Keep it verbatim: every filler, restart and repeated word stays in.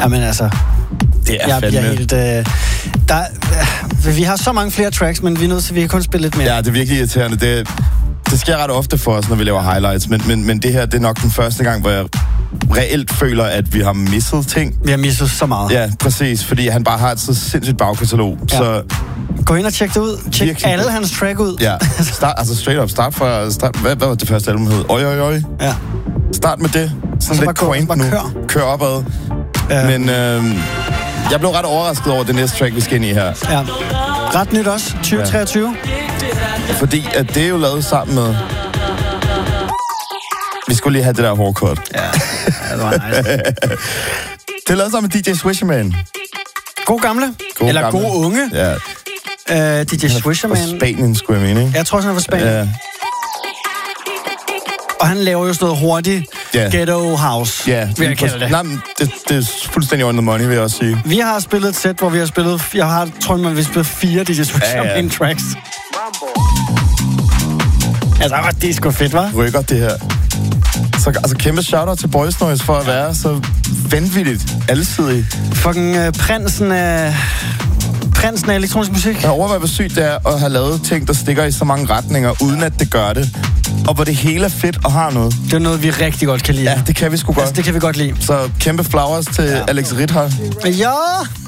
Jamen altså... Det er jeg fandme. bliver helt... Øh, der, øh, vi har så mange flere tracks, men vi er nødt til, vi kan kun spille lidt mere. Ja, det er virkelig irriterende. Det, det sker ret ofte for os, når vi laver highlights, men, men, men det her, det er nok den første gang, hvor jeg reelt føler, at vi har misset ting. Vi har misset så meget. Ja, præcis, fordi han bare har et så sindssygt bagkatalog. Ja. Så gå ind og tjek det ud. Tjek virkelig. Alle hans track ud. Ja, start, altså straight up. Start fra... Start, hvad, hvad var det første album hed? Oj, oj, oj. Ja. Start med det. Sådan så lidt quaint nu. Kør. Kør opad. Ja. Men øh, jeg blev ret overrasket over det næste track, vi skal ind i her. Ja. Ret nyt også. tyve treogtyve. Ja. Fordi at det er jo lavet sammen med... Vi skulle lige have det der hårdcut. Ja, det var nice. Det er lavet sammen med D J Swisherman. God gamle. God Eller gamle. god unge. Ja. Uh, D J Swisherman. Fra Spanien, skulle jeg mene, ikke? Jeg tror også, han er fra Spanien. Ja. Og han laver jo sådan noget hurtigt yeah. ghetto house, yeah. vil jeg kalde det. Nej, det, det er fuldstændig on the money, vil jeg også sige. Vi har spillet et sæt, hvor vi har spillet... Jeg har, tror jeg, vi har spillet fire D J Swisherman ja, ja. tracks. Altså, det er sgu fedt, hva'? Rykker det her. Så altså, kæmpe shout-out til Boys Noise for at være så vanvittigt alsidig. Fucking uh, prinsen af... Prinsen af elektronisk musik. Jeg overvejer, hvor sygt det er at have lavet ting, der stikker i så mange retninger, uden at det gør det. Og hvor det hele er fedt og har noget. Det er noget, vi rigtig godt kan lide. Ja, det kan vi sgu godt. Altså, det kan vi godt lide. Så kæmpe flowers til ja. Alex Ritter. Ja!